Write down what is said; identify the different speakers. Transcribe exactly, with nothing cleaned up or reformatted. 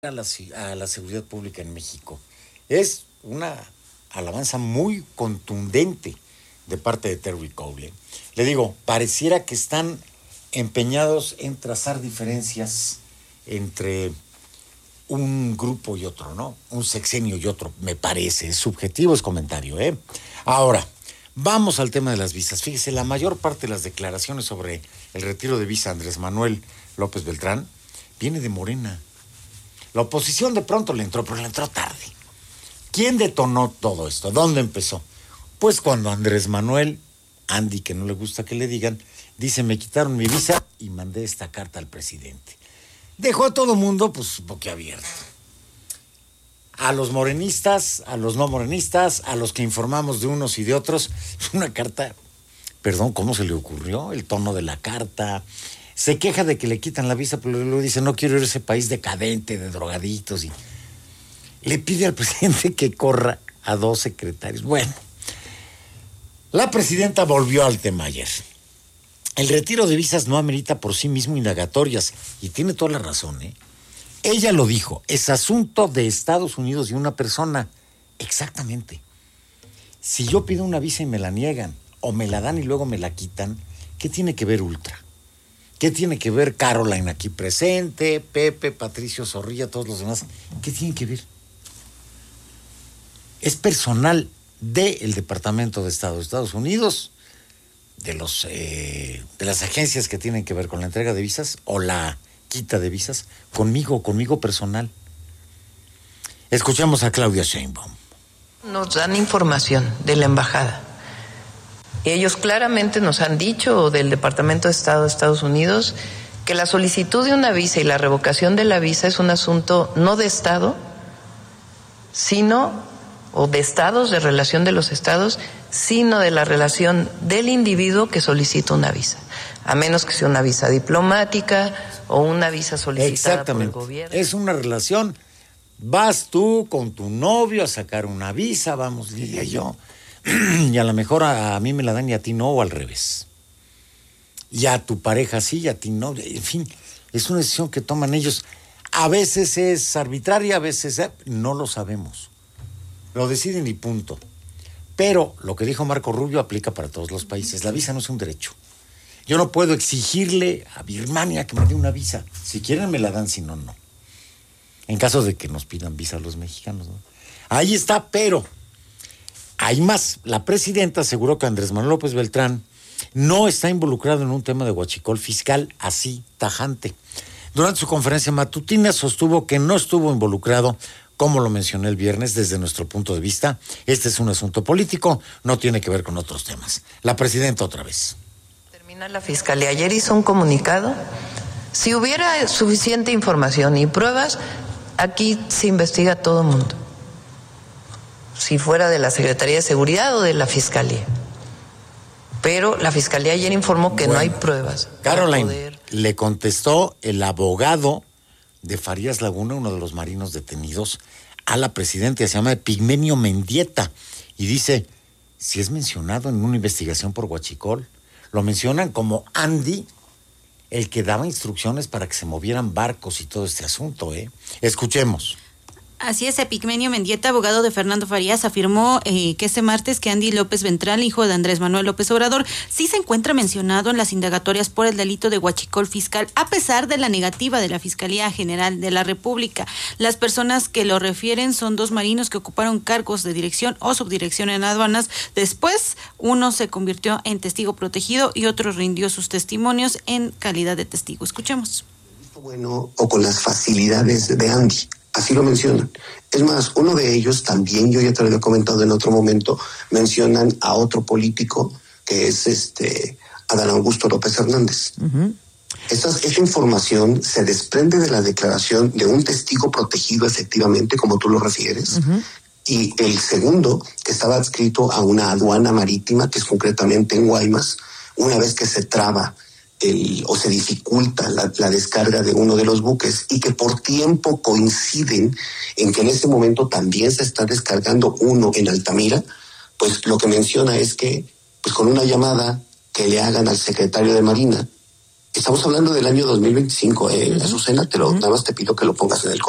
Speaker 1: A la, a la seguridad pública en México. Es una alabanza muy contundente de parte de Terry Cole. Le digo, pareciera que están empeñados en trazar diferencias entre un grupo y otro, ¿no? Un sexenio y otro, me parece. Es subjetivo, es comentario, ¿eh? Ahora, vamos al tema de las visas. Fíjese, la mayor parte de las declaraciones sobre el retiro de visa Andrés Manuel López Beltrán viene de Morena. La oposición de pronto le entró, pero le entró tarde. ¿Quién detonó todo esto? ¿Dónde empezó? Pues cuando Andrés Manuel, Andy, que no le gusta que le digan, dice, me quitaron mi visa y mandé esta carta al presidente. Dejó a todo mundo, pues, boquiabierto. A los morenistas, a los no morenistas, a los que informamos de unos y de otros, una carta, perdón, ¿cómo se le ocurrió? El tono de la carta. Se queja de que le quitan la visa, pero luego dice, no quiero ir a ese país decadente, de drogaditos. Y le pide al presidente que corra a dos secretarios. Bueno, la presidenta volvió al tema ayer. El retiro de visas no amerita por sí mismo indagatorias, y tiene toda la razón, ¿eh? Ella lo dijo, es asunto de Estados Unidos y una persona. Exactamente. Si yo pido una visa y me la niegan, o me la dan y luego me la quitan, ¿qué tiene que ver Ultra? ¿Qué tiene que ver Caroline aquí presente, Pepe, Patricio Zorrilla, todos los demás? ¿Qué tienen que ver? Es personal del Departamento de Estado de Estados Unidos, de los eh, de las agencias que tienen que ver con la entrega de visas o la quita de visas, conmigo, conmigo personal. Escuchemos a Claudia Sheinbaum.
Speaker 2: Nos dan información de la embajada. Ellos claramente nos han dicho, del Departamento de Estado de Estados Unidos, que la solicitud de una visa y la revocación de la visa es un asunto no de Estado, sino, o de estados, de relación de los estados, sino de la relación del individuo que solicita una visa, a menos que sea una visa diplomática o una visa solicitada por el gobierno.
Speaker 1: Es una relación, vas tú con tu novio a sacar una visa, vamos, Lidia y yo, y a lo mejor a, a mí me la dan y a ti no, o al revés. Y a tu pareja sí, y a ti no. En fin, es una decisión que toman ellos. A veces es arbitraria, a veces es, no lo sabemos. Lo deciden y punto. Pero lo que dijo Marco Rubio aplica para todos los países. La visa no es un derecho. Yo no puedo exigirle a Birmania que me dé una visa. Si quieren me la dan, si no, no. En caso de que nos pidan visa a los mexicanos, ¿no? Ahí está, pero hay más. La presidenta aseguró que Andrés Manuel López Beltrán no está involucrado en un tema de huachicol fiscal así tajante. Durante su conferencia matutina sostuvo que no estuvo involucrado, como lo mencioné el viernes, desde nuestro punto de vista. Este es un asunto político, no tiene que ver con otros temas. La presidenta otra vez.
Speaker 2: Termina la fiscalía. Ayer hizo un comunicado. Si hubiera suficiente información y pruebas, aquí se investiga a todo mundo. Si fuera de la Secretaría de Seguridad o de la Fiscalía. Pero la Fiscalía ayer informó que bueno, no hay pruebas.
Speaker 1: Caroline,
Speaker 2: poder...
Speaker 1: le contestó el abogado de Farías Laguna, uno de los marinos detenidos, a la presidenta, se llama Epigmenio Mendieta, y dice, si es mencionado en una investigación por huachicol, lo mencionan como Andy, el que daba instrucciones para que se movieran barcos y todo este asunto, ¿eh? Escuchemos.
Speaker 3: Así es, Epigmenio Mendieta, abogado de Fernando Farías, afirmó eh, que este martes que Andy López Beltrán, hijo de Andrés Manuel López Obrador, sí se encuentra mencionado en las indagatorias por el delito de huachicol fiscal, a pesar de la negativa de la Fiscalía General de la República. Las personas que lo refieren son dos marinos que ocuparon cargos de dirección o subdirección en aduanas. Después, uno se convirtió en testigo protegido y otro rindió sus testimonios en calidad de testigo. Escuchemos.
Speaker 4: Bueno, o con las facilidades de Andy. Así lo mencionan. Es más, uno de ellos también, yo ya te lo había comentado en otro momento, mencionan a otro político que es este Adán Augusto López Hernández. Uh-huh. Esta, esta información se desprende de la declaración de un testigo protegido, efectivamente, como tú lo refieres, uh-huh. Y el segundo, que estaba adscrito a una aduana marítima, que es concretamente en Guaymas, una vez que se traba El, o se dificulta la, la descarga de uno de los buques y que por tiempo coinciden en que en ese momento también se está descargando uno en Altamira, pues lo que menciona es que pues con una llamada que le hagan al secretario de Marina, estamos hablando del año dos mil veinticinco, eh, uh-huh. Azucena, te lo, uh-huh. nada más te pido que lo pongas en el